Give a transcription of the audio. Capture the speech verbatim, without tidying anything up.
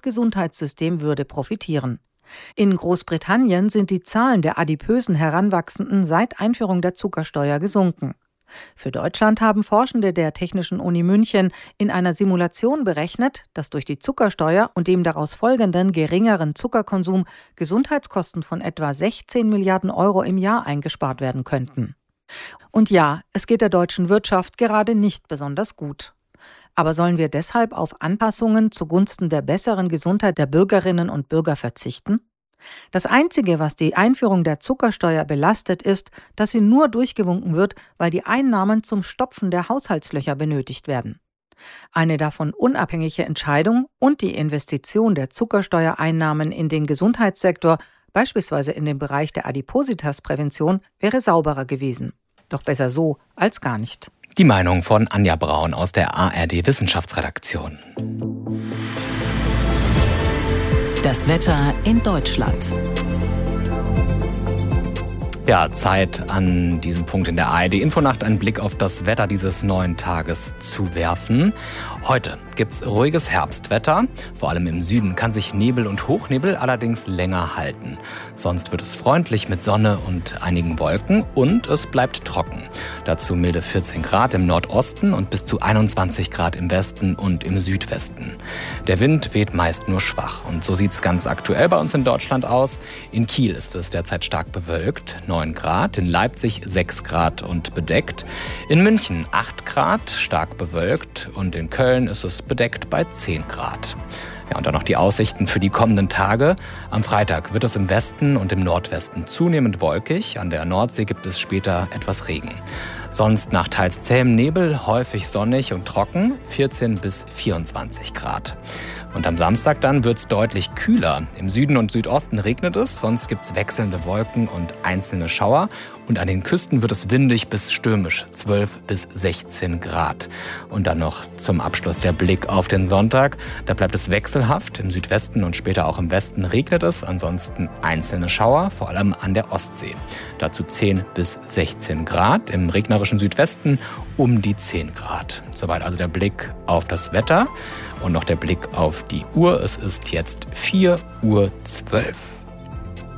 Gesundheitssystem würde profitieren. In Großbritannien sind die Zahlen der adipösen Heranwachsenden seit Einführung der Zuckersteuer gesunken. Für Deutschland haben Forschende der Technischen Uni München in einer Simulation berechnet, dass durch die Zuckersteuer und dem daraus folgenden geringeren Zuckerkonsum Gesundheitskosten von etwa sechzehn Milliarden Euro im Jahr eingespart werden könnten. Und ja, es geht der deutschen Wirtschaft gerade nicht besonders gut. Aber sollen wir deshalb auf Anpassungen zugunsten der besseren Gesundheit der Bürgerinnen und Bürger verzichten? Das Einzige, was die Einführung der Zuckersteuer belastet, ist, dass sie nur durchgewunken wird, weil die Einnahmen zum Stopfen der Haushaltslöcher benötigt werden. Eine davon unabhängige Entscheidung und die Investition der Zuckersteuereinnahmen in den Gesundheitssektor, beispielsweise in den Bereich der Adipositasprävention, wäre sauberer gewesen. Doch besser so als gar nicht. Die Meinung von Anja Braun aus der A R D-Wissenschaftsredaktion. Das Wetter in Deutschland. Ja, Zeit an diesem Punkt in der A R D-Infonacht einen Blick auf das Wetter dieses neuen Tages zu werfen. Heute gibt's ruhiges Herbstwetter. Vor allem im Süden kann sich Nebel und Hochnebel allerdings länger halten. Sonst wird es freundlich mit Sonne und einigen Wolken und es bleibt trocken. Dazu milde vierzehn Grad im Nordosten und bis zu einundzwanzig Grad im Westen und im Südwesten. Der Wind weht meist nur schwach und so sieht's ganz aktuell bei uns in Deutschland aus. In Kiel ist es derzeit stark bewölkt, neun Grad, in Leipzig sechs Grad und bedeckt, in München acht Grad, stark bewölkt und in Köln ist es bedeckt bei zehn Grad. Ja, und dann noch die Aussichten für die kommenden Tage. Am Freitag wird es im Westen und im Nordwesten zunehmend wolkig. An der Nordsee gibt es später etwas Regen. Sonst nach teils zähem Nebel, häufig sonnig und trocken, vierzehn bis vierundzwanzig Grad. Und am Samstag dann wird es deutlich kühler. Im Süden und Südosten regnet es, sonst gibt es wechselnde Wolken und einzelne Schauer. Und an den Küsten wird es windig bis stürmisch, zwölf bis sechzehn Grad. Und dann noch zum Abschluss der Blick auf den Sonntag. Da bleibt es wechselhaft. Im Südwesten und später auch im Westen regnet es. Ansonsten einzelne Schauer, vor allem an der Ostsee. Dazu zehn bis sechzehn Grad. Im regnerischen Südwesten um die zehn Grad. Soweit also der Blick auf das Wetter. Und noch der Blick auf die Uhr. Es ist jetzt vier Uhr zwölf.